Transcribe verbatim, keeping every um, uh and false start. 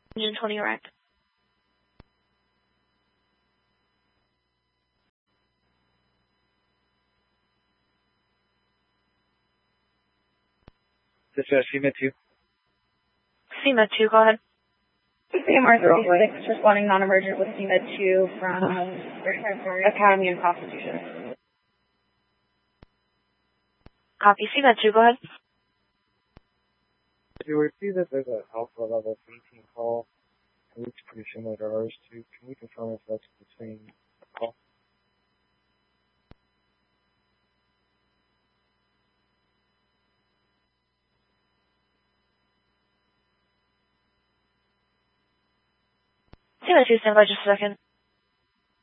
Engine twenty erect. This is C M A two. C M A two, go ahead. C M R thirty-six, responding non-emergent with C M A two from Academy and Constitution. Copy, C M A two, go ahead. Do we see that there's an alpha level eighteen call? It looks pretty similar to ours too. Can we confirm if that's the same call? C M A two, stand by just a second.